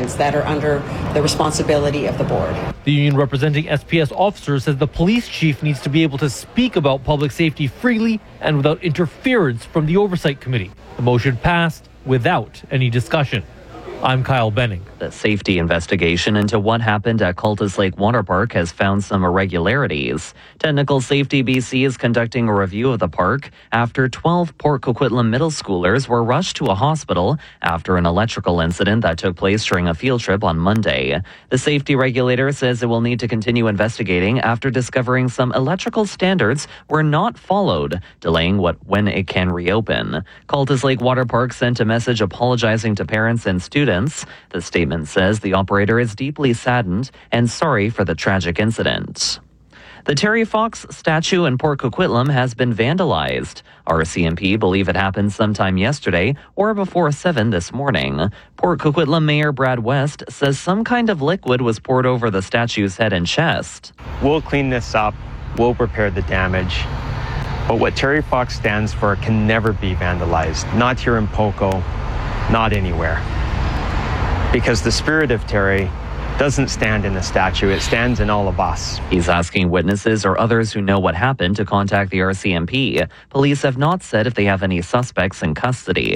departments that are under the responsibility of the board. The union representing SPS officers says the police chief needs to be able to speak about public safety freely and without interference from the Oversight Committee. The motion passed without any discussion. I'm Kyle Benning. The safety investigation into what happened at Cultus Lake Water Park has found some irregularities. Technical Safety BC is conducting a review of the park after 12 Port Coquitlam middle schoolers were rushed to a hospital after an electrical incident that took place during a field trip on Monday. The safety regulator says it will need to continue investigating after discovering some electrical standards were not followed, delaying when it can reopen. Cultus Lake Water Park sent a message apologizing to parents and students. The statement says the operator is deeply saddened and sorry for the tragic incident. The Terry Fox statue in Port Coquitlam has been vandalized. RCMP believe it happened sometime yesterday or before 7 this morning. Port Coquitlam Mayor Brad West says some kind of liquid was poured over the statue's head and chest. We'll clean this up. We'll repair the damage. But what Terry Fox stands for can never be vandalized. Not here in Poco, not anywhere. Because the spirit of Terry doesn't stand in the statue, it stands in all of us. He's asking witnesses or others who know what happened to contact the RCMP. Police have not said if they have any suspects in custody.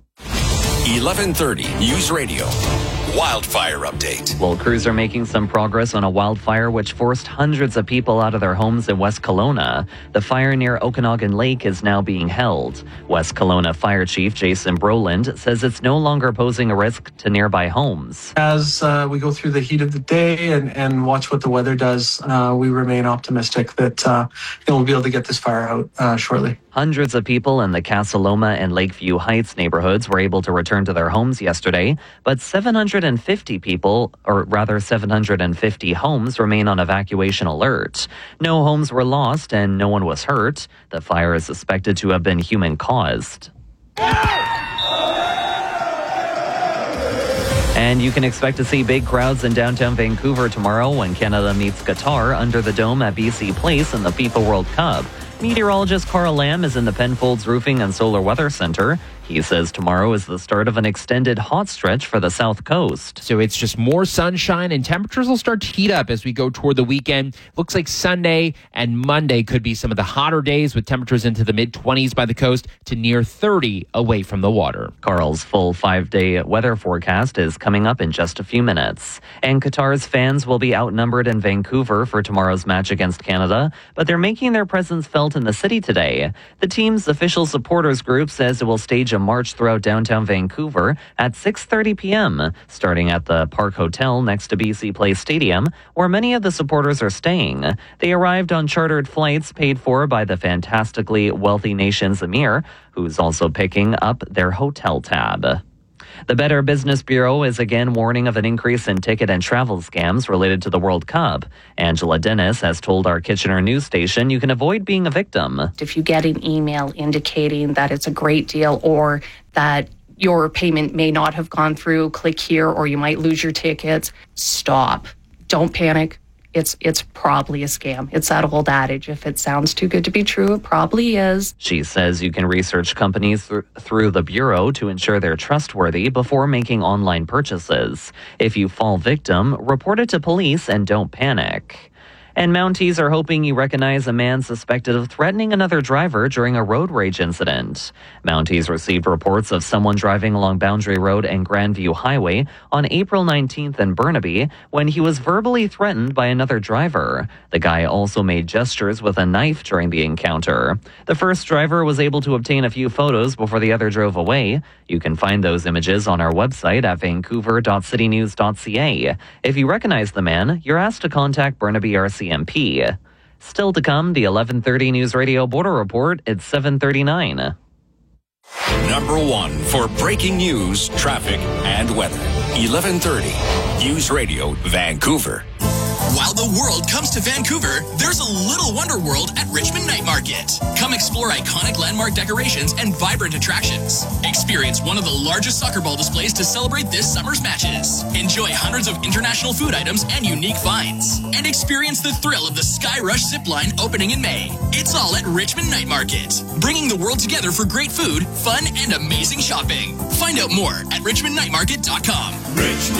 11:30 News Radio. Wildfire update. Well, crews are making some progress on a wildfire which forced hundreds of people out of their homes in West Kelowna. The fire near Okanagan Lake is now being held. West Kelowna Fire Chief Jason Broland says it's no longer posing a risk to nearby homes. As we go through the heat of the day and watch what the weather does, we remain optimistic that we'll be able to get this fire out shortly. Hundreds of people in the Casa Loma and Lakeview Heights neighborhoods were able to return to their homes yesterday, but 750 homes remain on evacuation alert. No homes were lost and no one was hurt. The fire is suspected to have been human-caused. And you can expect to see big crowds in downtown Vancouver tomorrow when Canada meets Qatar under the dome at BC Place in the FIFA World Cup. Meteorologist Carl Lamb is in the Penfolds Roofing and Solar Weather Center. He says tomorrow is the start of an extended hot stretch for the South Coast. So it's just more sunshine and temperatures will start to heat up as we go toward the weekend. Looks like Sunday and Monday could be some of the hotter days with temperatures into the mid-20s by the coast to near 30 away from the water. Carl's full 5-day weather forecast is coming up in just a few minutes. And Qatar's fans will be outnumbered in Vancouver for tomorrow's match against Canada, but they're making their presence felt in the city today. The team's official supporters group says it will stage a march throughout downtown Vancouver at 6:30 p.m., starting at the Park Hotel next to BC Place Stadium, where many of the supporters are staying. They arrived on chartered flights paid for by the fantastically wealthy nation's emir, who's also picking up their hotel tab. The Better Business Bureau is again warning of an increase in ticket and travel scams related to the World Cup. Angela Dennis has told our Kitchener news station you can avoid being a victim. If you get an email indicating that it's a great deal or that your payment may not have gone through, click here or you might lose your tickets, stop. Don't panic. It's probably a scam. It's that old adage, if it sounds too good to be true, it probably is. She says you can research companies through the Bureau to ensure they're trustworthy before making online purchases. If you fall victim, report it to police and don't panic. And Mounties are hoping you recognize a man suspected of threatening another driver during a road rage incident. Mounties received reports of someone driving along Boundary Road and Grandview Highway on April 19th in Burnaby when he was verbally threatened by another driver. The guy also made gestures with a knife during the encounter. The first driver was able to obtain a few photos before the other drove away. You can find those images on our website at vancouver.citynews.ca. If you recognize the man, you're asked to contact Burnaby RCMP. Still to come, the 11:30 News Radio Border Report at 7:39. Number one for breaking news, traffic, and weather. 11:30 News Radio Vancouver. While the world comes to Vancouver, there's a little wonder world at Richmond Night Market. Come explore iconic landmark decorations and vibrant attractions. Experience one of the largest soccer ball displays to celebrate this summer's matches. Enjoy hundreds of international food items and unique finds. And experience the thrill of the Sky Rush zipline opening in May. It's all at Richmond Night Market, bringing the world together for great food, fun, and amazing shopping. Find out more at richmondnightmarket.com.